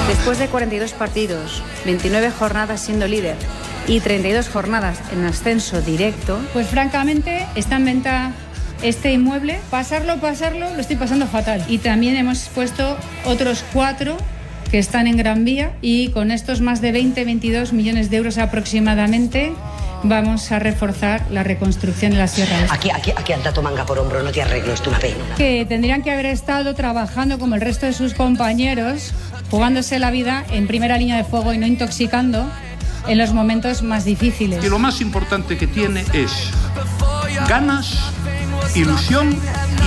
Después de 42 partidos, 29 jornadas siendo líder y 32 jornadas en ascenso directo, pues francamente está en venta este inmueble. Pasarlo, lo estoy pasando fatal. Y también hemos puesto otros 4 que están en Gran Vía y con estos más de 22 millones de euros aproximadamente vamos a reforzar la reconstrucción de la Sierra Este. Aquí anda tu manga por hombro, no te arreglo, es una pena. Que tendrían que haber estado trabajando como el resto de sus compañeros, jugándose la vida en primera línea de fuego y no intoxicando en los momentos más difíciles. Y lo más importante que tiene es ganas, ilusión